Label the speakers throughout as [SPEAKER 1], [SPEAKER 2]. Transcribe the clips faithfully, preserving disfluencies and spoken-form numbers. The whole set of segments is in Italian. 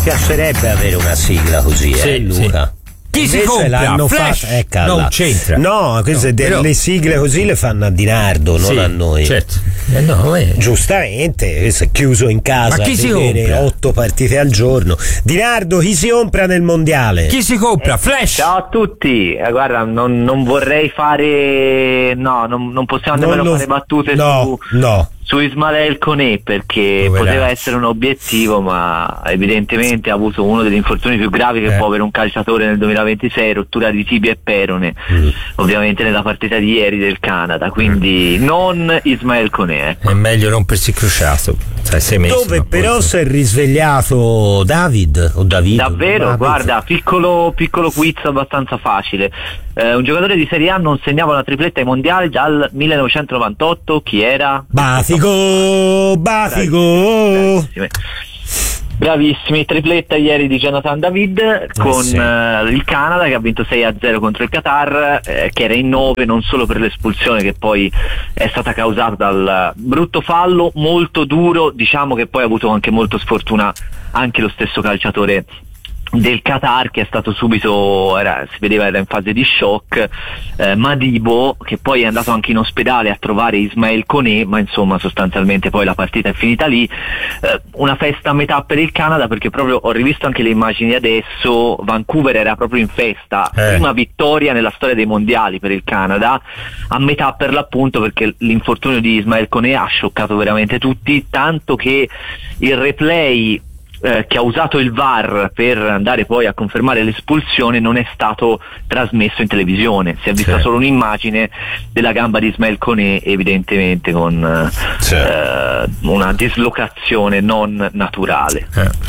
[SPEAKER 1] piacerebbe avere una sigla così,
[SPEAKER 2] sì,
[SPEAKER 1] eh, Luca?
[SPEAKER 2] Sì. Chi si compra?
[SPEAKER 1] L'hanno
[SPEAKER 2] Flash?
[SPEAKER 1] Fatta,
[SPEAKER 2] non c'entra.
[SPEAKER 1] No, queste no, delle però... sigle così le fanno a Di Nardo, non
[SPEAKER 2] sì,
[SPEAKER 1] a noi.
[SPEAKER 2] Certo. Eh no, eh.
[SPEAKER 1] Giustamente, questo è chiuso in casa
[SPEAKER 2] Ma chi
[SPEAKER 1] a
[SPEAKER 2] si
[SPEAKER 1] vedere
[SPEAKER 2] compra?
[SPEAKER 1] otto partite al giorno. Di Nardo, chi si compra nel mondiale?
[SPEAKER 2] Chi si compra?
[SPEAKER 3] Eh,
[SPEAKER 2] Flash?
[SPEAKER 3] Ciao a tutti. Eh, guarda, non, non vorrei fare. No, non, non possiamo
[SPEAKER 1] non
[SPEAKER 3] nemmeno
[SPEAKER 1] lo...
[SPEAKER 3] fare battute
[SPEAKER 1] no,
[SPEAKER 3] su.
[SPEAKER 1] No.
[SPEAKER 3] Su Ismael Koné, perché
[SPEAKER 2] Poveraccio.
[SPEAKER 3] poteva essere un obiettivo, ma evidentemente ha avuto uno degli infortuni più gravi che
[SPEAKER 2] eh.
[SPEAKER 3] può avere un calciatore nel duemilaventisei, rottura di tibia e perone,
[SPEAKER 1] mm.
[SPEAKER 3] ovviamente nella partita di ieri del Canada, quindi mm. non Ismael Koné. Ecco.
[SPEAKER 2] È meglio rompersi il crociato. Sai, sei mesi,
[SPEAKER 1] Dove però
[SPEAKER 2] poi...
[SPEAKER 1] si è risvegliato David o David?
[SPEAKER 3] Davvero?
[SPEAKER 1] Ah,
[SPEAKER 3] guarda, piccolo, piccolo quiz abbastanza facile. Eh, un giocatore di Serie A non segnava una tripletta ai mondiali dal millenovecentonovantotto, chi era?
[SPEAKER 1] Bafico, Bafico.
[SPEAKER 3] Bravissimi. Bravissimi, tripletta ieri di Jonathan David con
[SPEAKER 1] eh sì.
[SPEAKER 3] uh, il Canada che ha vinto sei a zero contro il Qatar, eh, che era in nove non solo per l'espulsione che poi è stata causata dal brutto fallo molto duro, diciamo che poi ha avuto anche molto sfortuna anche lo stesso calciatore del Qatar, che è stato subito, era, si vedeva era in fase di shock, eh, Madibo, che poi è andato anche in ospedale a trovare Ismael Koné, ma insomma sostanzialmente poi la partita è finita lì. Eh, una festa a metà per il Canada, perché proprio ho rivisto anche le immagini adesso, Vancouver era proprio in festa,
[SPEAKER 2] eh.
[SPEAKER 3] prima vittoria nella storia dei mondiali per il Canada, a metà per l'appunto, perché l'infortunio di Ismael Koné ha scioccato veramente tutti, tanto che il replay Eh, che ha usato il V A R per andare poi a confermare l'espulsione non è stato trasmesso in televisione, si è vista
[SPEAKER 2] sì.
[SPEAKER 3] solo un'immagine della gamba di Ismael Koné, evidentemente con
[SPEAKER 1] sì.
[SPEAKER 3] eh, una dislocazione non naturale.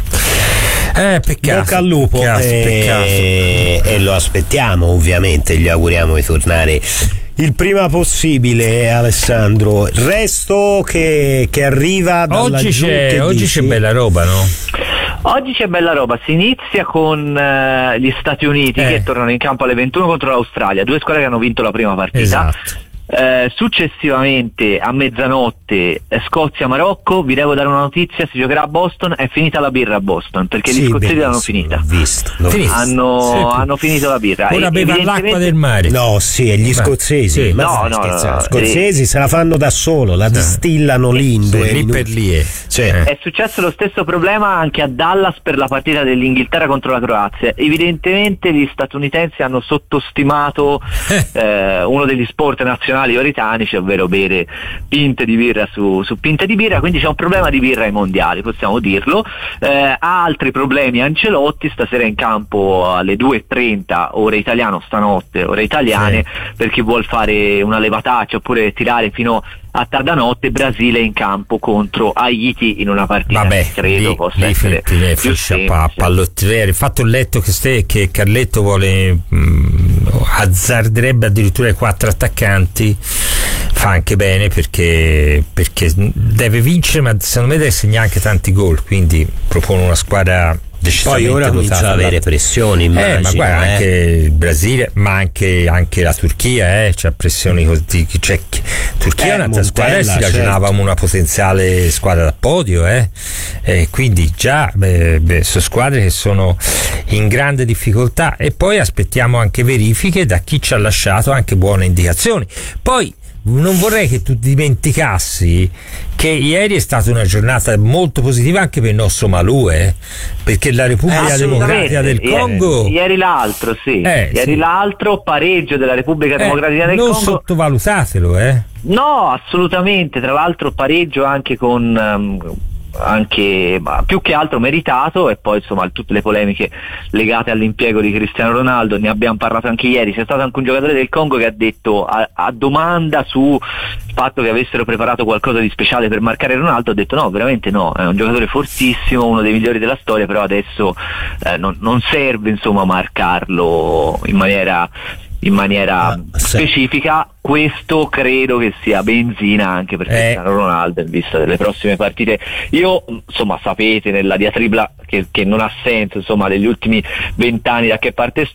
[SPEAKER 2] Eh, peccato.
[SPEAKER 1] Bocca al lupo.
[SPEAKER 2] Peccato,
[SPEAKER 1] e...
[SPEAKER 2] peccato.
[SPEAKER 1] e lo aspettiamo, ovviamente, gli auguriamo di tornare il prima possibile, Alessandro. Il resto che, che arriva dalla
[SPEAKER 2] oggi
[SPEAKER 1] giù,
[SPEAKER 2] c'è,
[SPEAKER 1] che
[SPEAKER 2] oggi
[SPEAKER 1] dici?
[SPEAKER 2] c'è bella roba, no?
[SPEAKER 3] Oggi c'è bella roba, si inizia con uh, gli Stati Uniti
[SPEAKER 2] eh.
[SPEAKER 3] che tornano in campo alle ventuno contro l'Australia, due squadre che hanno vinto la prima partita.
[SPEAKER 2] Esatto.
[SPEAKER 3] Eh, successivamente a mezzanotte eh, Scozia-Marocco, vi devo dare una notizia, si giocherà a Boston, è finita la birra a Boston perché
[SPEAKER 1] sì,
[SPEAKER 3] gli scozzesi l'hanno finita,
[SPEAKER 1] l'ho visto, l'ho
[SPEAKER 2] Finito.
[SPEAKER 3] hanno,
[SPEAKER 2] Sì.
[SPEAKER 3] hanno finito la birra.
[SPEAKER 2] Ora
[SPEAKER 3] E,
[SPEAKER 2] beva l'acqua del mare.
[SPEAKER 1] No, sì, e gli
[SPEAKER 2] Ma-
[SPEAKER 1] scozzesi,
[SPEAKER 2] sì.
[SPEAKER 1] ma
[SPEAKER 3] No,
[SPEAKER 1] stai
[SPEAKER 3] no,
[SPEAKER 1] scherzando?
[SPEAKER 3] no,
[SPEAKER 1] Gli scozzesi
[SPEAKER 3] sì.
[SPEAKER 1] se la fanno da solo, la distillano lì in
[SPEAKER 2] Sì,
[SPEAKER 1] due
[SPEAKER 2] lì
[SPEAKER 1] minuti.
[SPEAKER 2] per lì è.
[SPEAKER 1] Sì.
[SPEAKER 2] Eh.
[SPEAKER 3] È successo lo stesso problema anche a Dallas per la partita dell'Inghilterra contro la Croazia. Evidentemente gli statunitensi hanno sottostimato eh, uno degli sport nazionali britannici, ovvero bere pinte di birra su, su pinte di birra, quindi c'è un problema di birra ai mondiali, possiamo dirlo. Eh, ha altri problemi Ancelotti, stasera in campo alle due e trenta ore italiano, stanotte ore italiane,
[SPEAKER 2] Sì.
[SPEAKER 3] per chi vuol fare una levataccia oppure tirare fino a tarda notte. Brasile in campo contro Haiti in una partita
[SPEAKER 2] Vabbè,
[SPEAKER 3] che credo
[SPEAKER 2] lì,
[SPEAKER 3] possa
[SPEAKER 2] lì
[SPEAKER 3] essere
[SPEAKER 2] lì
[SPEAKER 3] più
[SPEAKER 2] finisce a
[SPEAKER 3] semplice.
[SPEAKER 2] pallottoliere. Il fatto letto che, ste, che Carletto vuole mh, azzarderebbe addirittura i quattro attaccanti, fa anche bene perché, perché deve vincere, ma secondo me deve segnare anche tanti gol, quindi propone una squadra
[SPEAKER 1] Poi ora comincia ad avere pressioni, immagino,
[SPEAKER 2] eh, ma guarda,
[SPEAKER 1] eh.
[SPEAKER 2] anche il Brasile, ma anche, anche la Turchia, eh, c'ha pressioni così, cioè, Turchia
[SPEAKER 1] Eh,
[SPEAKER 2] è un'altra
[SPEAKER 1] Montella,
[SPEAKER 2] squadra, si ragionava
[SPEAKER 1] certo.
[SPEAKER 2] una potenziale squadra da podio, eh. Eh, quindi già beh, beh, sono squadre che sono in grande difficoltà, e poi aspettiamo anche verifiche da chi ci ha lasciato anche buone indicazioni. Poi non vorrei che tu dimenticassi che ieri è stata una giornata molto positiva anche per il nostro Malù, eh? Perché la Repubblica
[SPEAKER 3] Eh,
[SPEAKER 2] Democratica del
[SPEAKER 3] ieri,
[SPEAKER 2] Congo
[SPEAKER 3] ieri l'altro sì,
[SPEAKER 2] Eh,
[SPEAKER 3] ieri
[SPEAKER 2] sì.
[SPEAKER 3] l'altro pareggio della Repubblica
[SPEAKER 2] eh,
[SPEAKER 3] Democratica del
[SPEAKER 2] non
[SPEAKER 3] Congo.
[SPEAKER 2] sottovalutatelo, eh?
[SPEAKER 3] No, assolutamente, tra l'altro pareggio anche con um, anche ma più che altro meritato, e poi insomma tutte le polemiche legate all'impiego di Cristiano Ronaldo, ne abbiamo parlato anche ieri. C'è stato anche un giocatore del Congo che ha detto a, a domanda sul fatto che avessero preparato qualcosa di speciale per marcare Ronaldo, ha detto no, veramente no, è un giocatore fortissimo, uno dei migliori della storia, però adesso eh, non, non serve insomma marcarlo in maniera in maniera
[SPEAKER 1] Ah, sì.
[SPEAKER 3] specifica. Questo credo che sia benzina anche per
[SPEAKER 2] Eh.
[SPEAKER 3] Cristiano Ronaldo in vista delle prossime partite. Io insomma sapete nella diatriba che, che non ha senso insomma degli ultimi vent'anni da che parte sto,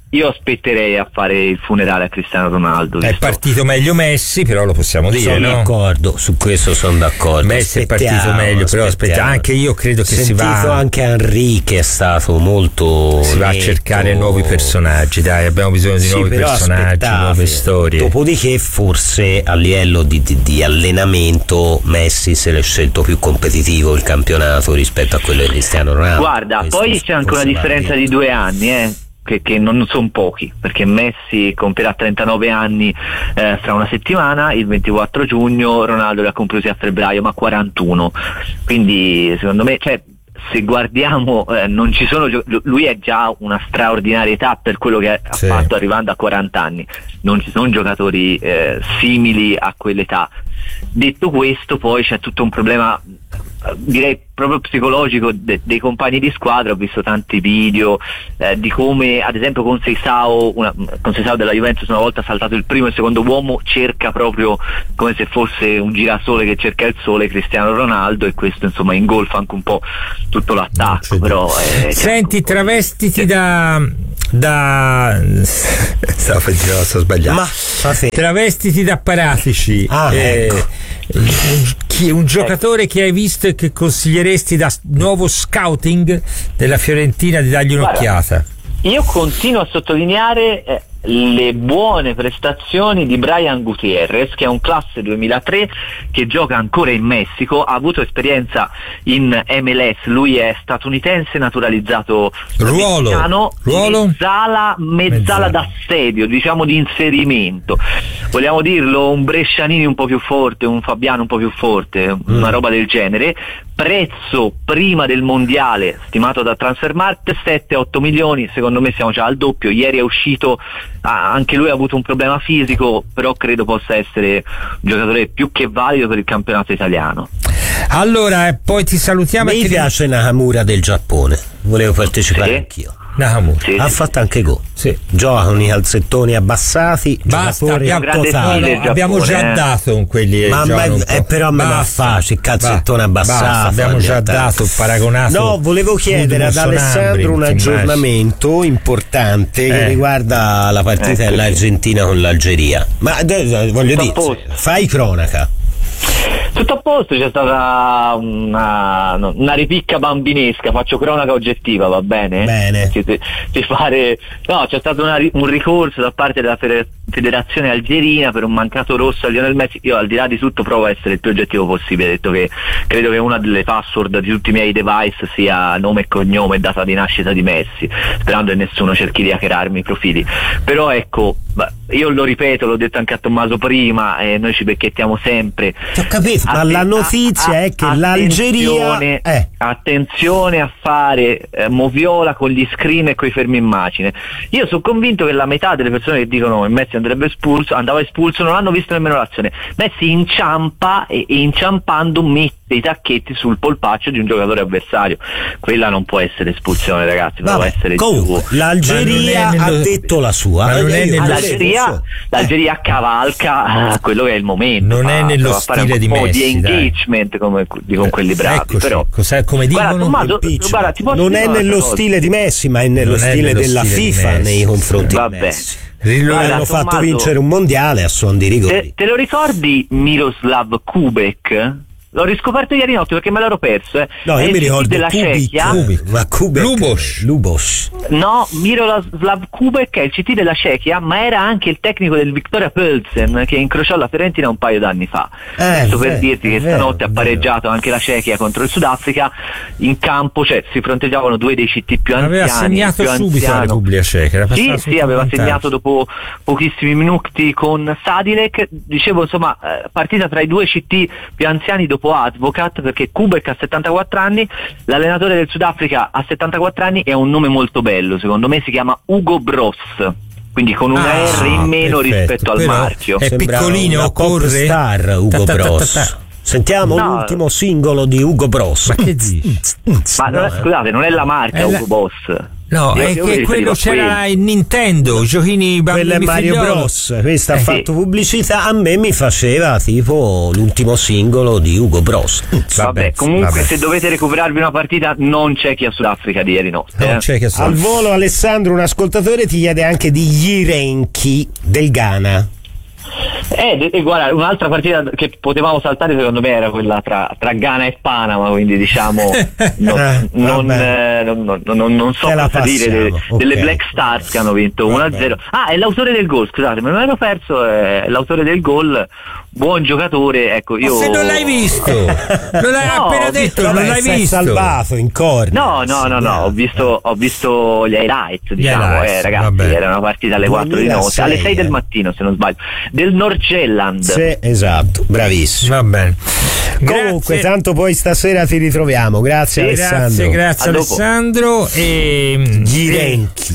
[SPEAKER 3] io aspetterei a fare il funerale a Cristiano Ronaldo.
[SPEAKER 2] È partito meglio Messi, però lo possiamo dire,
[SPEAKER 1] sono
[SPEAKER 2] no?
[SPEAKER 1] d'accordo, su questo sono d'accordo.
[SPEAKER 2] Messi è partito meglio, però aspetta, anche io credo che si va.
[SPEAKER 1] Sentito anche Henry che è stato molto
[SPEAKER 2] si va
[SPEAKER 1] netto.
[SPEAKER 2] a cercare nuovi personaggi, dai, abbiamo bisogno di
[SPEAKER 1] sì,
[SPEAKER 2] nuovi personaggi,
[SPEAKER 1] aspettate.
[SPEAKER 2] nuove storie.
[SPEAKER 1] Dopodiché forse a livello di, di, di allenamento Messi se l'è scelto più competitivo il campionato rispetto a quello di Cristiano Ronaldo.
[SPEAKER 3] Guarda,
[SPEAKER 1] questo
[SPEAKER 3] poi c'è anche una differenza di due anni, eh. Che, che non sono pochi, perché Messi compierà trentanove anni eh, fra una settimana, il ventiquattro giugno, Ronaldo li ha conclusi a febbraio, ma quarantuno, quindi secondo me, cioè, se guardiamo eh, non ci sono gio- lui è già una straordinaria età per quello che ha
[SPEAKER 2] sì.
[SPEAKER 3] fatto arrivando a quaranta anni, non ci sono giocatori eh, simili a quell'età. Detto questo, poi c'è tutto un problema direi proprio psicologico de- dei compagni di squadra. Ho visto tanti video eh, di come ad esempio con Seisao una, con Seisao della Juventus una volta saltato il primo e il secondo uomo cerca proprio come se fosse un girasole che cerca il sole Cristiano Ronaldo, e questo insomma ingolfa anche un po' tutto l'attacco. Però è,
[SPEAKER 2] senti, travestiti da da stavo facendo sto sbagliando
[SPEAKER 1] ma
[SPEAKER 2] travestiti da Paratici,
[SPEAKER 1] ah,
[SPEAKER 2] eh,
[SPEAKER 1] ecco.
[SPEAKER 2] chi, un giocatore che hai visto e che consiglieresti da nuovo scouting della Fiorentina di dargli un'occhiata?
[SPEAKER 3] Guarda, io continuo a sottolineare eh, le buone prestazioni di Brian Gutierrez, che è un classe duemilatré che gioca ancora in Messico, ha avuto esperienza in M L S, lui è statunitense naturalizzato
[SPEAKER 2] ruolo,
[SPEAKER 3] messicano,
[SPEAKER 2] ruolo?
[SPEAKER 3] mezzala, mezzala, mezzala d'assedio, diciamo di inserimento, vogliamo dirlo, un Brescianini un po' più forte, un Fabiano un po' più forte, mm. una roba del genere. Prezzo prima del mondiale stimato da Transfermarkt sette otto milioni, secondo me siamo già al doppio. Ieri è uscito, ah, anche lui ha avuto un problema fisico, però credo possa essere un giocatore più che valido per il campionato italiano.
[SPEAKER 2] Allora, poi ti salutiamo.
[SPEAKER 1] Mi piace ti... Nakamura del Giappone, volevo partecipare
[SPEAKER 3] sì.
[SPEAKER 1] anch'io.
[SPEAKER 2] Nakamura
[SPEAKER 3] sì,
[SPEAKER 1] ha
[SPEAKER 3] sì.
[SPEAKER 1] fatto anche gol,
[SPEAKER 2] sì.
[SPEAKER 1] gioca con i calzettoni abbassati,
[SPEAKER 2] basta, abbiamo,
[SPEAKER 1] totale.
[SPEAKER 2] No, no, abbiamo già
[SPEAKER 3] eh.
[SPEAKER 2] dato con quelli
[SPEAKER 1] ma me, è però me la faccio il calzettone abbassato,
[SPEAKER 2] basta, abbiamo già dato paragonato.
[SPEAKER 1] No, volevo chiedere ad Alessandro un aggiornamento importante
[SPEAKER 2] eh.
[SPEAKER 1] che riguarda la partita
[SPEAKER 3] eh,
[SPEAKER 1] dell'Argentina con l'Algeria, ma voglio dire, fai cronaca.
[SPEAKER 3] Tutto a posto, c'è stata una, una ripicca bambinesca, faccio cronaca oggettiva, va bene?
[SPEAKER 1] Bene.
[SPEAKER 3] Di, di fare, no, c'è stato una, un ricorso da parte della federazione algerina per un mancato rosso a Lionel Messi. Io al di là di tutto provo a essere il più oggettivo possibile, detto che credo che una delle password di tutti i miei device sia nome e cognome e data di nascita di Messi, sperando che nessuno cerchi di hackerarmi i profili. Però ecco, io lo ripeto, l'ho detto anche a Tommaso prima, e eh, noi ci becchettiamo sempre.
[SPEAKER 1] Ho capito, ma
[SPEAKER 3] Atten-
[SPEAKER 1] la notizia
[SPEAKER 3] a- a-
[SPEAKER 1] è che l'Algeria
[SPEAKER 3] attenzione,
[SPEAKER 1] eh.
[SPEAKER 3] attenzione a fare eh, moviola con gli screen e con i fermi immagine. Io sono convinto che la metà delle persone che dicono che Messi andrebbe espulso, andava espulso, non hanno visto nemmeno l'azione. Messi inciampa e, e inciampando mette i tacchetti sul polpaccio di un giocatore avversario. Quella non può essere espulsione, ragazzi. Vabbè, può essere
[SPEAKER 1] comunque,
[SPEAKER 3] giù.
[SPEAKER 1] l'Algeria
[SPEAKER 2] nello...
[SPEAKER 1] ha detto la sua.
[SPEAKER 2] Ma non è nello...
[SPEAKER 3] l'Algeria, l'Algeria
[SPEAKER 1] eh.
[SPEAKER 3] cavalca uh, quello che è il momento.
[SPEAKER 2] Non
[SPEAKER 3] fa,
[SPEAKER 2] è nello
[SPEAKER 3] fare
[SPEAKER 2] stile
[SPEAKER 3] un
[SPEAKER 2] di
[SPEAKER 3] po'
[SPEAKER 2] Messi,
[SPEAKER 3] di engagement come, di, con quelli bravi.
[SPEAKER 2] Eccoci,
[SPEAKER 3] però
[SPEAKER 2] cos'è, come dicono?
[SPEAKER 3] guarda, Tommaso, guarda, ti posso
[SPEAKER 1] non
[SPEAKER 3] dire
[SPEAKER 1] è nello stile
[SPEAKER 3] cosa.
[SPEAKER 1] di Messi, ma è nello
[SPEAKER 2] Non
[SPEAKER 1] stile
[SPEAKER 2] è nello
[SPEAKER 1] della
[SPEAKER 2] stile
[SPEAKER 1] FIFA
[SPEAKER 2] di
[SPEAKER 1] nei confronti
[SPEAKER 3] Vabbè.
[SPEAKER 1] di Messi.
[SPEAKER 3] Guarda,
[SPEAKER 1] hanno fatto
[SPEAKER 3] Tommaso,
[SPEAKER 1] vincere un mondiale a suon di rigori.
[SPEAKER 3] Te, te lo ricordi Miroslav Kubek? L'ho riscoperto ieri notte perché me l'ero perso. Eh.
[SPEAKER 1] No, io mi ricordo
[SPEAKER 3] della Cechia.
[SPEAKER 1] Kubik, ma Kubek,
[SPEAKER 2] Lubos.
[SPEAKER 1] Lubos.
[SPEAKER 3] No, Miroslav Kubek è il C T della Cechia, ma era anche il tecnico del Viktoria Plzen che incrociò la Fiorentina un paio d'anni fa.
[SPEAKER 1] Eh,
[SPEAKER 3] Questo
[SPEAKER 1] vero,
[SPEAKER 3] per dirti che
[SPEAKER 1] vero,
[SPEAKER 3] stanotte ha pareggiato
[SPEAKER 1] vero.
[SPEAKER 3] anche la Cechia contro il Sudafrica. In campo, cioè, si fronteggiavano due dei C T più anziani.
[SPEAKER 2] Aveva segnato
[SPEAKER 3] più
[SPEAKER 2] subito
[SPEAKER 3] anziano.
[SPEAKER 2] la Repubblica Ceca.
[SPEAKER 3] Sì, sì, aveva segnato dopo pochissimi minuti con Sadilek. Dicevo, insomma, eh, partita tra i due C T più anziani dopo Advocat, perché Kubek ha settantaquattro anni, l'allenatore del Sudafrica ha settantaquattro anni e ha un nome molto bello, secondo me si chiama Ugo Bross, quindi con una
[SPEAKER 2] ah,
[SPEAKER 3] R in meno
[SPEAKER 2] perfetto.
[SPEAKER 3] rispetto al
[SPEAKER 2] Però
[SPEAKER 3] marchio.
[SPEAKER 2] è
[SPEAKER 1] Sembra
[SPEAKER 2] piccolino,
[SPEAKER 1] una pop
[SPEAKER 2] corre
[SPEAKER 1] star Ugo
[SPEAKER 2] ta ta ta ta
[SPEAKER 1] Bross.
[SPEAKER 2] ta.
[SPEAKER 1] Sentiamo
[SPEAKER 3] No.
[SPEAKER 1] l'ultimo singolo di Ugo Bross.
[SPEAKER 2] Ma che dici?
[SPEAKER 3] Ma non è,
[SPEAKER 1] No, eh.
[SPEAKER 3] scusate, non è la marca
[SPEAKER 2] È la-
[SPEAKER 3] Ugo Boss.
[SPEAKER 2] No,
[SPEAKER 3] Io-
[SPEAKER 2] è
[SPEAKER 3] io
[SPEAKER 2] che
[SPEAKER 3] mi
[SPEAKER 2] quello
[SPEAKER 3] riferivo a
[SPEAKER 2] c'era
[SPEAKER 3] quelli.
[SPEAKER 2] il Nintendo, i giochini
[SPEAKER 1] Quello è
[SPEAKER 2] bambini
[SPEAKER 1] Mario
[SPEAKER 2] figliolo.
[SPEAKER 1] Bros. Questa ha
[SPEAKER 2] Eh,
[SPEAKER 1] fatto pubblicità. A me mi faceva tipo l'ultimo singolo di Ugo Bros.
[SPEAKER 3] Vabbè,
[SPEAKER 2] Vabbè,
[SPEAKER 3] comunque
[SPEAKER 2] vabbè.
[SPEAKER 3] se dovete recuperarvi una partita non c'è chi a Sudafrica di ieri notte.
[SPEAKER 2] Non
[SPEAKER 3] eh.
[SPEAKER 2] c'è che
[SPEAKER 1] Al volo, Alessandro, un ascoltatore ti chiede anche di Yirenki del Ghana.
[SPEAKER 3] Eh, de- e guarda, un'altra partita che potevamo saltare secondo me era quella tra, tra Ghana e Panama, quindi diciamo non,
[SPEAKER 1] Eh,
[SPEAKER 3] non,
[SPEAKER 1] vabbè.
[SPEAKER 3] eh, non, non, non- non so
[SPEAKER 1] Te la
[SPEAKER 3] cosa dire de-
[SPEAKER 1] passiamo,
[SPEAKER 3] delle
[SPEAKER 1] ok.
[SPEAKER 3] Black Stars che hanno vinto uno a zero. Ah, è l'autore del gol, scusate, me lo ero perso, è l'autore del gol, buon giocatore, ecco io...
[SPEAKER 2] Ma se non l'hai visto, non l'hai
[SPEAKER 3] No,
[SPEAKER 2] appena
[SPEAKER 3] ho
[SPEAKER 2] detto,
[SPEAKER 3] visto-
[SPEAKER 2] non
[SPEAKER 1] Vabbè,
[SPEAKER 2] l'hai
[SPEAKER 1] si è
[SPEAKER 2] visto.
[SPEAKER 1] salvato in corner.
[SPEAKER 3] No, no, no, no, ho visto, ho visto gli highlights, diciamo,
[SPEAKER 2] highlights,
[SPEAKER 3] eh, ragazzi,
[SPEAKER 2] vabbè.
[SPEAKER 3] era una partita alle quattro di notte,
[SPEAKER 1] duemilasei,
[SPEAKER 3] alle sei del
[SPEAKER 1] eh.
[SPEAKER 3] mattino se non sbaglio, del Norcelland.
[SPEAKER 1] Sì, esatto, bravissimo.
[SPEAKER 2] Va bene.
[SPEAKER 1] Comunque,
[SPEAKER 2] Grazie.
[SPEAKER 1] tanto poi stasera ti ritroviamo. Grazie,
[SPEAKER 3] Sì,
[SPEAKER 1] Alessandro.
[SPEAKER 2] Grazie, grazie
[SPEAKER 3] A dopo.
[SPEAKER 2] Alessandro. E,
[SPEAKER 1] Yirenki.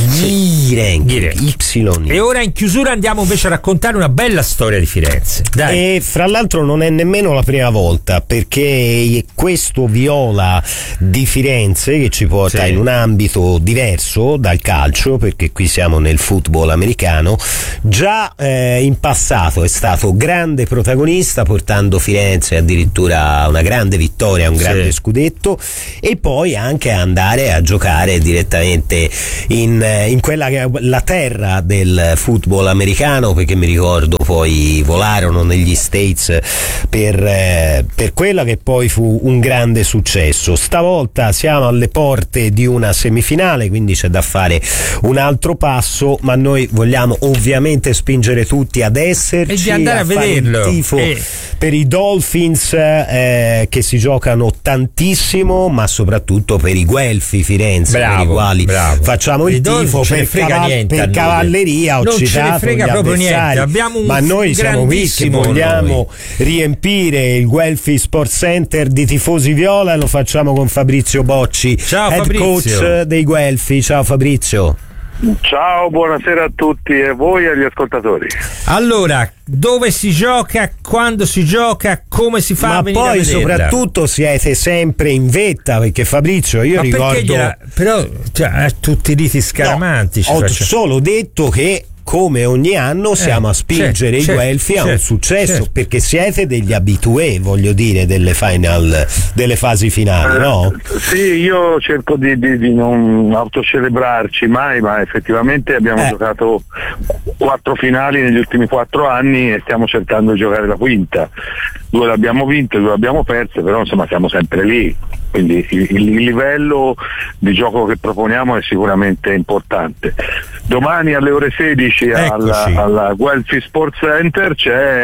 [SPEAKER 1] Yirenki.
[SPEAKER 2] Yirenki.
[SPEAKER 1] Y.
[SPEAKER 2] e ora in chiusura andiamo invece a raccontare una bella storia di Firenze. Dai.
[SPEAKER 1] E fra l'altro non è nemmeno la prima volta, perché questo Viola di Firenze che ci porta
[SPEAKER 2] Sì.
[SPEAKER 1] in un ambito diverso dal calcio, perché qui siamo nel football americano, già eh, in passato è stato grande protagonista portando Firenze addirittura a una grande vittoria, a un grande
[SPEAKER 2] Sì.
[SPEAKER 1] scudetto, e poi anche andare a giocare direttamente in, in quella che è la terra del football americano, perché mi ricordo poi volarono negli States per, eh, per quella che poi fu un grande successo. Stavolta siamo alle porte di una semifinale, quindi c'è da fare un altro passo, ma noi vogliamo ovviamente spingere tutti ad esserci
[SPEAKER 2] E di andare a
[SPEAKER 1] fare il
[SPEAKER 2] vederlo.
[SPEAKER 1] tifo
[SPEAKER 2] Eh.
[SPEAKER 1] per i Dolphins, eh, che si giocano tantissimo, ma soprattutto per i Guelfi Firenze,
[SPEAKER 2] Bravo,
[SPEAKER 1] per i quali
[SPEAKER 2] bravo.
[SPEAKER 1] facciamo il
[SPEAKER 2] I Dolphins
[SPEAKER 1] tifo
[SPEAKER 2] non ce ne
[SPEAKER 1] per,
[SPEAKER 2] frega
[SPEAKER 1] caval-
[SPEAKER 2] niente a
[SPEAKER 1] per
[SPEAKER 2] noi.
[SPEAKER 1] cavalleria. Ho
[SPEAKER 2] Non ce ne
[SPEAKER 1] citato
[SPEAKER 2] frega
[SPEAKER 1] gli
[SPEAKER 2] proprio niente.
[SPEAKER 1] avversari,
[SPEAKER 2] Abbiamo un
[SPEAKER 1] ma noi siamo qui che
[SPEAKER 2] grandissimo
[SPEAKER 1] vogliamo
[SPEAKER 2] noi.
[SPEAKER 1] riempire il Guelfi Sports Center di tifosi viola, e lo facciamo con Fabrizio Bocci,
[SPEAKER 2] Ciao,
[SPEAKER 1] head
[SPEAKER 2] Fabrizio.
[SPEAKER 1] coach dei Guelfi. Ciao Fabrizio.
[SPEAKER 4] Ciao, buonasera a tutti e a voi e agli ascoltatori.
[SPEAKER 2] Allora, dove si gioca, quando si gioca, come si fa
[SPEAKER 1] Ma
[SPEAKER 2] a venire a
[SPEAKER 1] poi
[SPEAKER 2] vederla?
[SPEAKER 1] soprattutto siete sempre in vetta, perché Fabrizio, io
[SPEAKER 2] Ma perché
[SPEAKER 1] ricordo
[SPEAKER 2] gliela- però cioè, a tutti i riti scaramantici.
[SPEAKER 1] No, ho
[SPEAKER 2] faccia-
[SPEAKER 1] solo detto che come ogni anno siamo a spingere
[SPEAKER 2] certo,
[SPEAKER 1] i
[SPEAKER 2] certo,
[SPEAKER 1] Guelfi a un
[SPEAKER 2] certo,
[SPEAKER 1] successo,
[SPEAKER 2] certo.
[SPEAKER 1] perché siete degli abitué, voglio dire, delle final, delle fasi finali, no?
[SPEAKER 4] Eh, sì, io cerco di, di- di non autocelebrarci mai, ma effettivamente abbiamo
[SPEAKER 1] Eh.
[SPEAKER 4] giocato quattro finali negli ultimi quattro anni e stiamo cercando di giocare la quinta. Due l'abbiamo vinte, due l'abbiamo perse, però insomma siamo sempre lì. Quindi il, il livello di gioco che proponiamo è sicuramente importante. Domani alle ore sedici alla,
[SPEAKER 2] Eccoci.
[SPEAKER 4] alla Guelfi Sports Center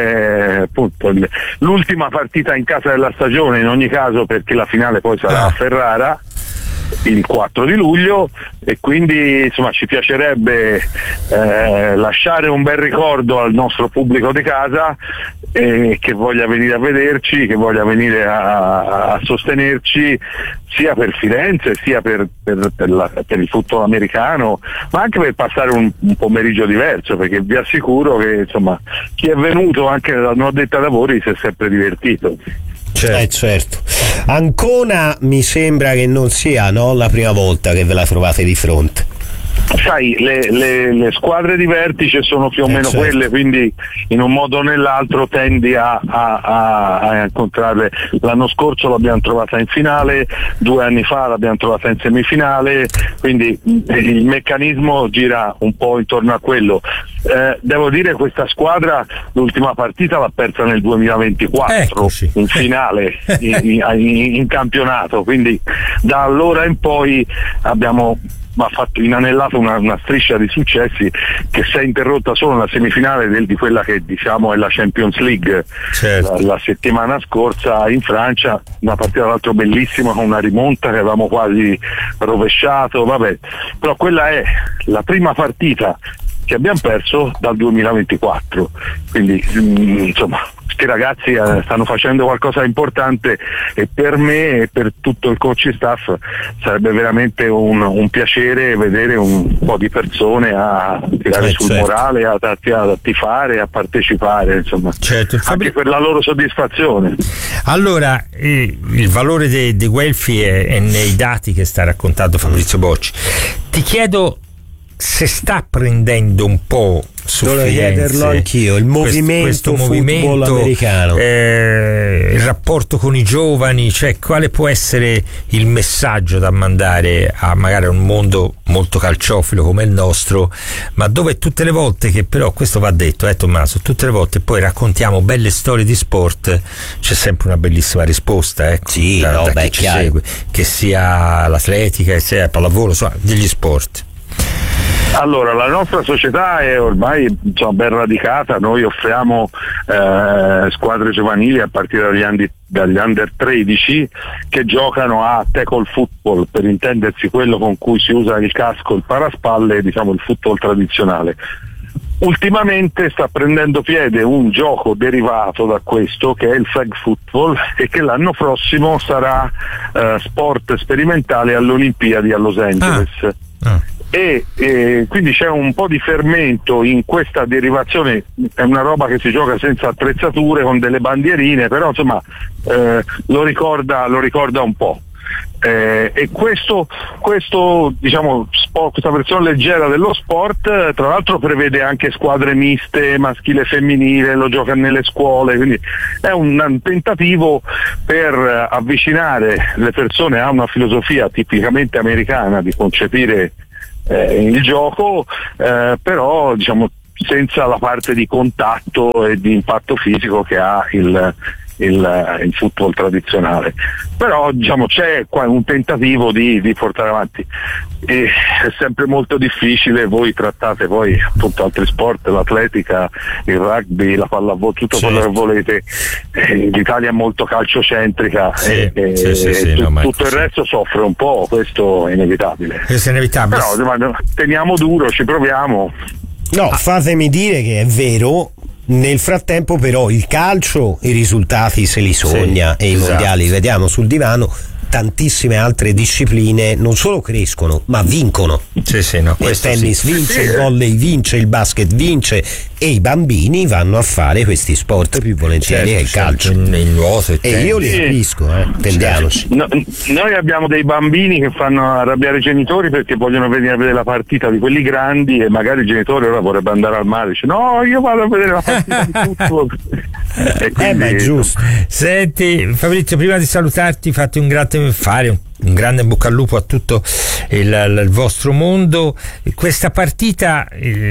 [SPEAKER 4] c'è appunto il- l'ultima partita in casa della stagione, in ogni caso, perché la finale poi sarà
[SPEAKER 2] Ah.
[SPEAKER 4] a Ferrara il quattro di luglio, e quindi insomma ci piacerebbe eh, lasciare un bel ricordo al nostro pubblico di casa, eh, che voglia venire a vederci, che voglia venire a, a sostenerci sia per Firenze sia per, per, per, la- per il football americano, ma anche per passare un, un pomeriggio diverso, perché vi assicuro che insomma chi è venuto anche dal non addetto ai lavori si è sempre divertito.
[SPEAKER 1] Eh, certo. Ancona mi sembra che non sia, no, la prima volta che ve la trovate di fronte.
[SPEAKER 4] Sai, le, le- le squadre di vertice sono più o
[SPEAKER 1] Eh,
[SPEAKER 4] meno
[SPEAKER 1] certo.
[SPEAKER 4] quelle, quindi in un modo o nell'altro tendi a, a- a- a incontrarle. L'anno scorso l'abbiamo trovata in finale, due anni fa l'abbiamo trovata in semifinale, quindi eh, il meccanismo gira un po' intorno a quello. Eh, devo dire che questa squadra l'ultima partita l'ha persa nel duemilaventiquattro,
[SPEAKER 2] Eccoci.
[SPEAKER 4] in finale in, in- in campionato, quindi da allora in poi abbiamo ha fatto inanellato una, una striscia di successi che si è interrotta solo nella semifinale del, di quella che diciamo è la Champions League.
[SPEAKER 2] Certo.
[SPEAKER 4] la, la settimana scorsa in Francia, una partita tra l'altro bellissima con una rimonta che avevamo quasi rovesciato, vabbè, però quella è la prima partita che abbiamo perso dal duemilaventiquattro, quindi mm, insomma questi ragazzi eh, stanno facendo qualcosa di importante, e per me e per tutto il coaching staff sarebbe veramente un, un piacere vedere un po' di persone a tirare
[SPEAKER 1] eh,
[SPEAKER 4] sul
[SPEAKER 1] certo.
[SPEAKER 4] morale, a, a, a tifare, a partecipare, insomma,
[SPEAKER 2] certo,
[SPEAKER 4] anche
[SPEAKER 2] Fabri-
[SPEAKER 4] per la loro soddisfazione.
[SPEAKER 2] Allora, eh, il valore dei de Guelfi è, è nei dati che sta raccontando Fabrizio Bocci. Ti chiedo se sta prendendo un po' su
[SPEAKER 1] Dovevo
[SPEAKER 2] Firenze
[SPEAKER 1] chiederlo anch'io, il movimento
[SPEAKER 2] questo, questo
[SPEAKER 1] football
[SPEAKER 2] movimento
[SPEAKER 1] americano.
[SPEAKER 2] eh, il rapporto con i giovani, cioè quale può essere il messaggio da mandare a magari un mondo molto calciofilo come il nostro, ma dove tutte le volte che però, questo va detto, eh Tommaso, tutte le volte poi raccontiamo belle storie di sport, c'è sempre una bellissima risposta, eh,
[SPEAKER 1] Sì,
[SPEAKER 2] da,
[SPEAKER 1] no,
[SPEAKER 2] da
[SPEAKER 1] beh,
[SPEAKER 2] chi ci
[SPEAKER 1] chiaro.
[SPEAKER 2] segue, che sia l'atletica, che sia il pallavolo, insomma, degli sport.
[SPEAKER 4] Allora, la nostra società è ormai insomma, ben radicata, noi offriamo eh, squadre giovanili a partire dagli, andi, dagli under tredici che giocano a tackle football, per intendersi quello con cui si usa il casco, il paraspalle, diciamo il football tradizionale. Ultimamente sta prendendo piede un gioco derivato da questo che è il flag football e che l'anno prossimo sarà eh, sport sperimentale alle Olimpiadi a Los Angeles.
[SPEAKER 2] Ah. Ah.
[SPEAKER 4] E, e quindi c'è un po' di fermento in questa derivazione, è una roba che si gioca senza attrezzature, con delle bandierine, però insomma eh, lo ricorda, lo ricorda un po'. Eh, e questo, questo diciamo sport, questa versione leggera dello sport eh, tra l'altro prevede anche squadre miste maschile e femminile, lo gioca nelle scuole, quindi è un, un tentativo per eh, avvicinare le persone a una filosofia tipicamente americana di concepire eh, il gioco, eh, però diciamo senza la parte di contatto e di impatto fisico che ha il Il, il football tradizionale. Però diciamo c'è qua un tentativo di, di portare avanti, e è sempre molto difficile. Voi trattate poi appunto altri sport, l'atletica, il rugby, la pallavolo, tutto
[SPEAKER 2] Sì.
[SPEAKER 4] quello che volete. Eh, l'Italia è molto calciocentrica
[SPEAKER 2] Sì,
[SPEAKER 4] e, e
[SPEAKER 2] sì, sì, sì,
[SPEAKER 4] tu-
[SPEAKER 2] no, ma è
[SPEAKER 4] tutto il
[SPEAKER 2] così.
[SPEAKER 4] resto soffre un po', questo è inevitabile.
[SPEAKER 2] Questo è inevitabile.
[SPEAKER 4] Però insomma, teniamo duro, ci proviamo.
[SPEAKER 1] No, fatemi dire che è vero. Nel frattempo però il calcio i risultati se li sogna,
[SPEAKER 2] Sì,
[SPEAKER 1] e i
[SPEAKER 2] esatto.
[SPEAKER 1] mondiali li vediamo sul divano. Tantissime altre discipline non solo crescono ma vincono.
[SPEAKER 2] Sì, sì, no,
[SPEAKER 1] Il
[SPEAKER 2] questo
[SPEAKER 1] tennis
[SPEAKER 2] sì.
[SPEAKER 1] vince,
[SPEAKER 4] Sì.
[SPEAKER 1] il volley vince, il basket vince, e i bambini vanno a fare questi sport più volentieri che il
[SPEAKER 2] Certo,
[SPEAKER 1] calcio.
[SPEAKER 2] certo, il nuoto, il
[SPEAKER 1] E io li
[SPEAKER 4] Sì.
[SPEAKER 1] capisco, eh, intendiamoci.
[SPEAKER 4] No, noi abbiamo dei bambini che fanno arrabbiare i genitori perché vogliono venire a vedere la partita di quelli grandi, e magari il genitore ora vorrebbe andare al mare, dice no, io vado a vedere la partita di football. E
[SPEAKER 1] Eh,
[SPEAKER 4] quindi,
[SPEAKER 1] ma è giusto.
[SPEAKER 2] Senti Fabrizio, prima di salutarti fate un grande fare un, un grande in bocca al lupo a tutto il, il vostro mondo. Questa partita,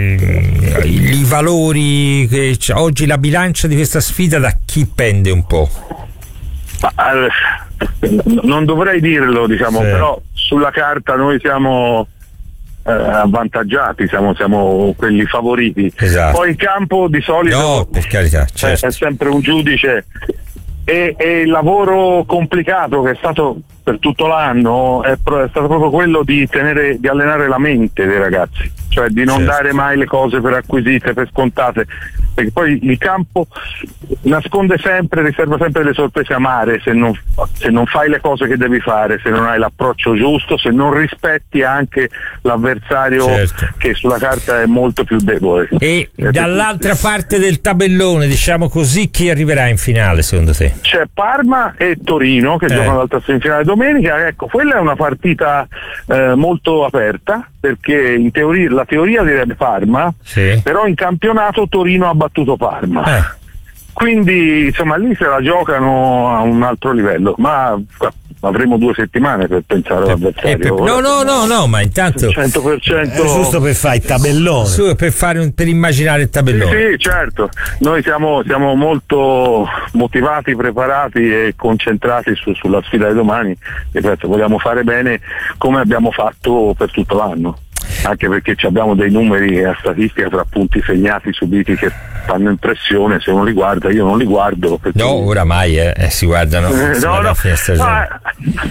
[SPEAKER 2] eh, i valori che c'è, oggi la bilancia di questa sfida da chi pende un po'?
[SPEAKER 4] ma, eh, non dovrei dirlo, diciamo,
[SPEAKER 2] Sì.
[SPEAKER 4] però sulla carta noi siamo eh, avvantaggiati, siamo, siamo quelli favoriti.
[SPEAKER 2] Esatto.
[SPEAKER 4] Poi in campo di solito
[SPEAKER 2] No, per carità,
[SPEAKER 4] eh,
[SPEAKER 2] certo.
[SPEAKER 4] è sempre un giudice, e, e il lavoro complicato che è stato per tutto l'anno è, pro- è stato proprio quello di tenere, di allenare la mente dei ragazzi, cioè di non
[SPEAKER 2] Certo.
[SPEAKER 4] dare mai le cose per acquisite, per scontate, perché poi il campo nasconde sempre, riserva sempre delle sorprese amare se non, se non fai le cose che devi fare, se non hai l'approccio giusto, se non rispetti anche l'avversario,
[SPEAKER 2] Certo.
[SPEAKER 4] che sulla carta è molto più debole.
[SPEAKER 2] E
[SPEAKER 4] Eh,
[SPEAKER 2] dall'altra parte del tabellone, diciamo così, chi arriverà in finale secondo te?
[SPEAKER 4] C'è Parma e Torino che
[SPEAKER 2] Eh.
[SPEAKER 4] giocano l'altra semifinale domenica. Ecco, quella è una partita eh, molto aperta, perché in teoria, la teoria direbbe Parma,
[SPEAKER 2] Sì.
[SPEAKER 4] però in campionato Torino ha battuto Parma.
[SPEAKER 2] Eh.
[SPEAKER 4] Quindi insomma lì se la giocano a un altro livello, ma qua, avremo due settimane per pensare
[SPEAKER 2] Eh,
[SPEAKER 4] all'avversario.
[SPEAKER 2] per- no, no, no, no, ma intanto
[SPEAKER 4] cento per
[SPEAKER 1] È
[SPEAKER 4] cento
[SPEAKER 1] giusto per fare il tabellone.
[SPEAKER 2] su, per, fare un, per immaginare il tabellone.
[SPEAKER 4] Sì, sì, certo, noi siamo, siamo molto motivati, preparati e concentrati su- sulla sfida di domani. Ripeto, vogliamo fare bene come abbiamo fatto per tutto l'anno, anche perché ci abbiamo dei numeri a statistica tra punti segnati, subiti, che fanno impressione se uno li guarda. Io non li guardo perché...
[SPEAKER 2] No, oramai eh, eh, si guardano
[SPEAKER 4] Eh,
[SPEAKER 2] fino
[SPEAKER 4] no,
[SPEAKER 2] alla
[SPEAKER 4] no,
[SPEAKER 2] fine stagione.
[SPEAKER 4] ma-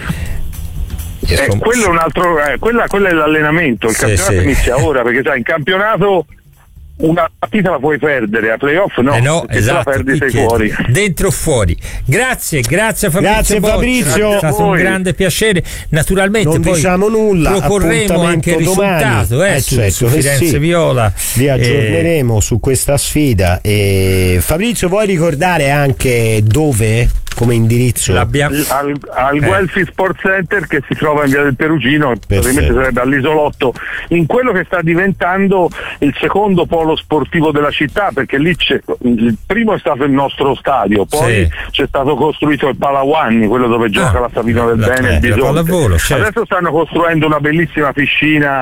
[SPEAKER 2] Io
[SPEAKER 4] Eh,
[SPEAKER 2] sono-
[SPEAKER 4] quello è un altro, eh, quella, quello è l'allenamento, il
[SPEAKER 2] Sì,
[SPEAKER 4] campionato
[SPEAKER 2] sì.
[SPEAKER 4] inizia ora, perché sai, in campionato una partita la puoi perdere, a playoff no,
[SPEAKER 2] eh no
[SPEAKER 4] perché
[SPEAKER 2] esatto,
[SPEAKER 4] se la perdi sei fuori.
[SPEAKER 2] Dentro o fuori. Grazie, grazie a Fabrizio.
[SPEAKER 1] Grazie
[SPEAKER 2] Boccia.
[SPEAKER 1] Fabrizio.
[SPEAKER 2] È stato un grande piacere. Naturalmente
[SPEAKER 1] non
[SPEAKER 2] poi
[SPEAKER 1] diciamo nulla,
[SPEAKER 2] proporremo anche il risultato eh,
[SPEAKER 1] eh,
[SPEAKER 2] su,
[SPEAKER 1] certo,
[SPEAKER 2] su Firenze
[SPEAKER 1] sì.
[SPEAKER 2] Viola.
[SPEAKER 1] Vi aggiorneremo eh... su questa sfida. E Fabrizio, vuoi ricordare anche dove? Come indirizzo?
[SPEAKER 2] L'abbiamo...
[SPEAKER 4] al, al
[SPEAKER 2] eh.
[SPEAKER 4] Guelfi Sport Center, che si trova in via del Perugino, probabilmente sarebbe all'Isolotto, in quello che sta diventando il secondo polo sportivo della città, perché lì c'è, il primo è stato il nostro stadio, poi sì. c'è stato costruito il Palawanni, quello dove gioca ah, la Savino del la, Bene, eh, il Bisonte. Pallavolo, certo. Adesso stanno costruendo una bellissima piscina,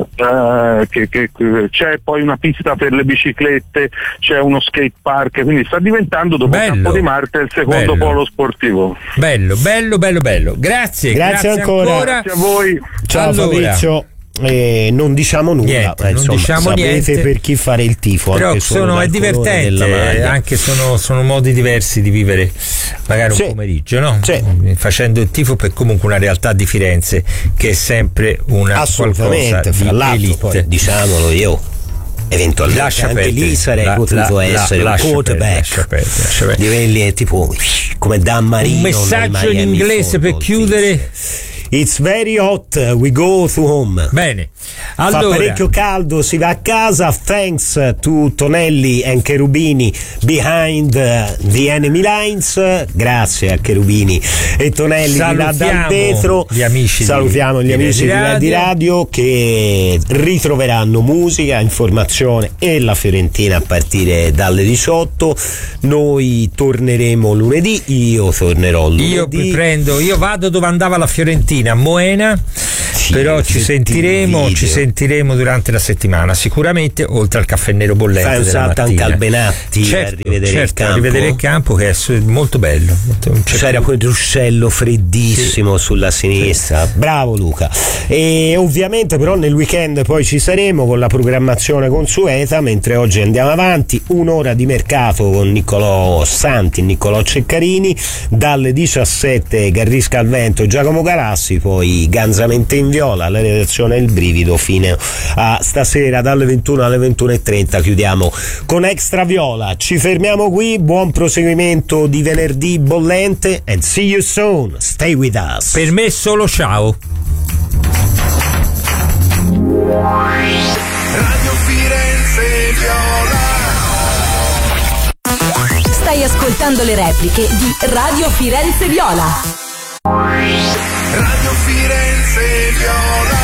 [SPEAKER 4] eh, che, che, c'è poi una pista per le biciclette, c'è uno skate park, quindi sta diventando dopo bello, Campo di Marte il secondo bello. polo sportivo.
[SPEAKER 2] Bello, bello, bello, bello. Grazie,
[SPEAKER 1] grazie, grazie ancora.
[SPEAKER 2] ancora.
[SPEAKER 4] Grazie a voi.
[SPEAKER 1] Ciao allora. Fabrizio. Eh, non diciamo nulla,
[SPEAKER 2] niente,
[SPEAKER 1] eh, insomma,
[SPEAKER 2] non diciamo
[SPEAKER 1] sapete
[SPEAKER 2] niente
[SPEAKER 1] per chi fare il tifo.
[SPEAKER 2] Però
[SPEAKER 1] anche
[SPEAKER 2] sono, è divertente, eh, anche sono, sono modi diversi di vivere magari sì. un pomeriggio, no?
[SPEAKER 1] Sì.
[SPEAKER 2] Facendo il tifo per comunque una realtà di Firenze che è sempre una
[SPEAKER 1] assolutamente, fra l'altro, poi, diciamolo io. Eventualmente
[SPEAKER 2] lascia
[SPEAKER 1] anche
[SPEAKER 2] perdere.
[SPEAKER 1] lì sarei
[SPEAKER 2] la,
[SPEAKER 1] potuto
[SPEAKER 2] la,
[SPEAKER 1] essere
[SPEAKER 2] la,
[SPEAKER 1] un quarterback di quelli tipo come Dan Marino.
[SPEAKER 2] Un messaggio in inglese per chiudere.
[SPEAKER 1] It's very hot, we go to home.
[SPEAKER 2] Bene, allora.
[SPEAKER 1] Fa parecchio caldo, si va a casa. Thanks to Tonelli and Cherubini behind the enemy lines. Grazie a Cherubini e Tonelli di là dal vetro.
[SPEAKER 2] Gli amici
[SPEAKER 1] Salutiamo
[SPEAKER 2] di,
[SPEAKER 1] gli amici di
[SPEAKER 2] Radio.
[SPEAKER 1] di Radio che ritroveranno musica, informazione e la Fiorentina a partire dalle diciotto. Noi torneremo lunedì, io tornerò lunedì.
[SPEAKER 2] Io prendo, io vado dove andava la Fiorentina, a Moena, sì, però ci sentiremo, ci sentiremo durante la settimana, sicuramente, oltre al caffè nero bollente.
[SPEAKER 1] Fai usato anche al Benatti,
[SPEAKER 2] certo,
[SPEAKER 1] a rivedere
[SPEAKER 2] certo,
[SPEAKER 1] il campo.
[SPEAKER 2] A rivedere il campo che è molto bello.
[SPEAKER 1] C'era quel ruscello freddissimo sì. sulla sinistra. Sì. Bravo Luca. E ovviamente però nel weekend poi ci saremo con la programmazione consueta, mentre oggi andiamo avanti, un'ora di mercato con Niccolò Santi, Niccolò Ceccarini, dalle diciassette Garrisca al Vento, Giacomo Galassi, poi Ganzamente in Viola, la redazione Il Brivido fino a stasera dalle ventuno alle ventuno e trenta chiudiamo con Extra Viola. Ci fermiamo qui, buon proseguimento di venerdì bollente and see you soon, stay with us.
[SPEAKER 2] Per me solo ciao.
[SPEAKER 5] Radio Firenze Viola.
[SPEAKER 6] Stai ascoltando le repliche di Radio Firenze Viola.
[SPEAKER 5] Radio Firenze Viola.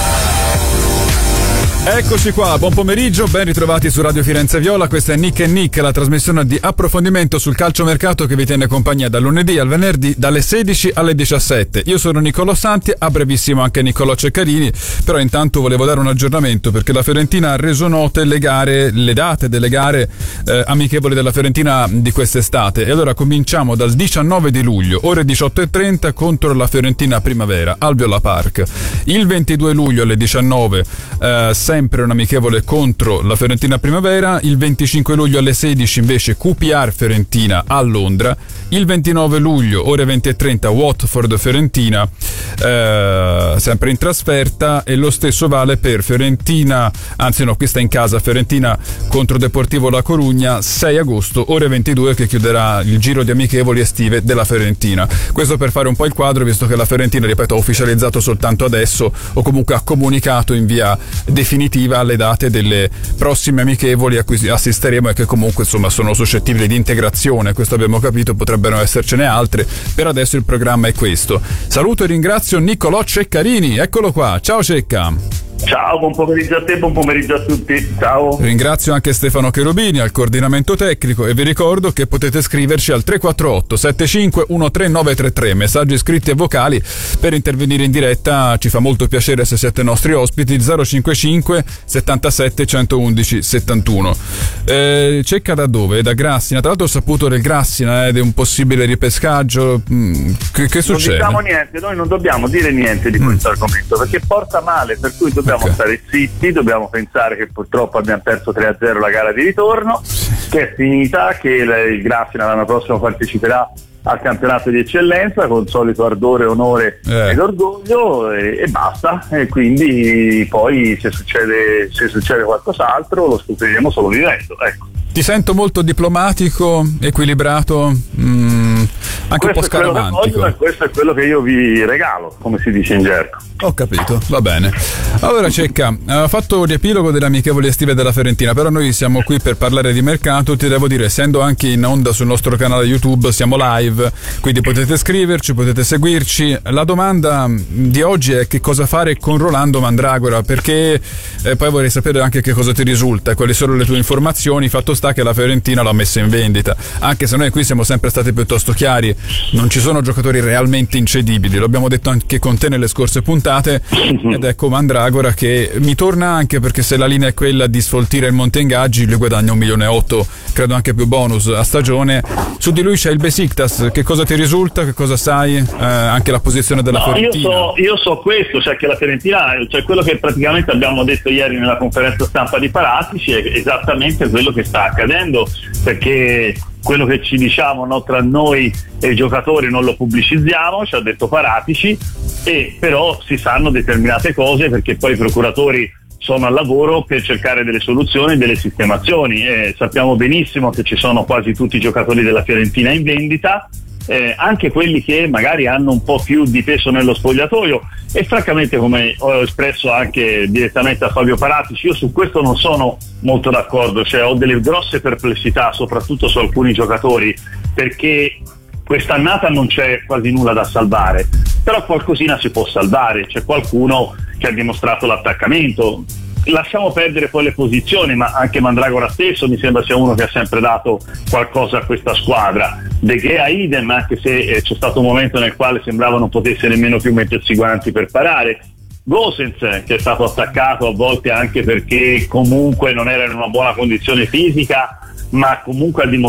[SPEAKER 7] Eccoci qua, buon pomeriggio, ben ritrovati su Radio Firenze Viola. Questa è Nick e Nick, la trasmissione di approfondimento sul calciomercato che vi tiene compagnia dal lunedì al venerdì dalle sedici alle diciassette. Io sono Niccolò Santi, a brevissimo anche Niccolò Ceccarini, però intanto volevo dare un aggiornamento perché la Fiorentina ha reso note le gare, le date delle gare eh, amichevoli della Fiorentina di quest'estate. E allora cominciamo dal diciannove di luglio, ore diciotto e trenta, contro la Fiorentina Primavera al Viola Park. Il ventidue luglio alle diciannove eh, sempre un amichevole contro la Fiorentina Primavera. Il venticinque luglio alle sedici invece Q P R Fiorentina a Londra. Il ventinove luglio ore venti e trenta Watford Fiorentina eh, sempre in trasferta, e lo stesso vale per Fiorentina, anzi no, questa è in casa, Fiorentina contro Deportivo La Corugna, sei agosto ore ventidue, che chiuderà il giro di amichevoli estive della Fiorentina. Questo per fare un po' il quadro, visto che la Fiorentina, ripeto, ha ufficializzato soltanto adesso, o comunque ha comunicato in via definitiva le date delle prossime amichevoli a cui assisteremo, e che comunque insomma sono suscettibili di integrazione, questo abbiamo capito, potrebbero essercene altre. Per adesso il programma è questo. Saluto e ringrazio Niccolò Ceccarini, eccolo qua, ciao Cecca.
[SPEAKER 4] Ciao, buon pomeriggio a te, buon pomeriggio a tutti, ciao.
[SPEAKER 7] Ringrazio anche Stefano Cherubini al coordinamento tecnico, e vi ricordo che potete scriverci al tre quattro otto sette cinque uno tre nove tre tre, messaggi scritti e vocali per intervenire in diretta, ci fa molto piacere se siete nostri ospiti. Zero cinquantacinque settantasette centoudici settantuno. Eh, Cecca da dove? Da Grassina, tra l'altro ho saputo del Grassina eh, di un possibile ripescaggio, mm, che, che succede?
[SPEAKER 4] Non diciamo niente, noi non dobbiamo dire niente di questo mm. argomento perché porta male, per cui dobbiamo okay. stare zitti, dobbiamo pensare che purtroppo abbiamo perso tre a zero la gara di ritorno, che è finita, che il Grassina l'anno prossimo parteciperà al campionato di eccellenza con il solito ardore, onore
[SPEAKER 7] eh.
[SPEAKER 4] ed orgoglio e, e basta, e quindi poi se succede, se succede qualcos'altro lo scopriremo solo vivendo, ecco.
[SPEAKER 7] Ti sento molto diplomatico, equilibrato, mm, anche un po' scaramantico.
[SPEAKER 4] E questo è quello che io vi regalo, come si dice in gergo.
[SPEAKER 7] Ho capito, va bene. Allora Cecca, ha fatto un riepilogo delle amichevoli estive della Fiorentina, però noi siamo qui per parlare di mercato. Ti devo dire, essendo anche in onda sul nostro canale YouTube, siamo live, quindi potete scriverci, potete seguirci. La domanda di oggi è che cosa fare con Rolando Mandragora, perché eh, poi vorrei sapere anche che cosa ti risulta, quali sono le tue informazioni. Fatto sta che la Fiorentina l'ha messa in vendita, anche se noi qui siamo sempre stati piuttosto chiari, non ci sono giocatori realmente incedibili, lo abbiamo detto anche con te nelle scorse puntate, ed ecco Mandragora che mi torna anche perché se la linea è quella di sfoltire il monte ingaggi, lui guadagna un milione e otto, credo anche più bonus a stagione. Su di lui c'è il Besiktas, che cosa ti risulta, che cosa sai, eh, anche la posizione della
[SPEAKER 4] no,
[SPEAKER 7] Fiorentina?
[SPEAKER 4] Io so, io so questo, cioè che la Fiorentina, cioè quello che praticamente abbiamo detto ieri nella conferenza stampa di Paratici è esattamente quello che sta accadendo, perché quello che ci diciamo no, tra noi e i giocatori non lo pubblicizziamo, ci ha detto Paratici, e però si sanno determinate cose perché poi i procuratori sono al lavoro per cercare delle soluzioni, delle sistemazioni, e sappiamo benissimo che ci sono quasi tutti i giocatori della Fiorentina in vendita, eh, anche quelli che magari hanno un po' più di peso nello spogliatoio, e francamente, come ho espresso anche direttamente a Fabio Paratici, io su questo non sono molto d'accordo, cioè ho delle grosse perplessità soprattutto su alcuni giocatori, perché quest'annata non c'è quasi nulla da salvare, però qualcosina si può salvare, c'è qualcuno che ha dimostrato l'attaccamento. Lasciamo perdere poi le posizioni, ma anche Mandragora stesso mi sembra sia uno che ha sempre dato qualcosa a questa squadra. De Gea idem, anche se eh, c'è stato un momento nel quale sembrava non potesse nemmeno più mettersi i guanti per parare. Gosens, che è stato attaccato a volte anche perché comunque non era in una buona condizione fisica, ma comunque ha dimostrato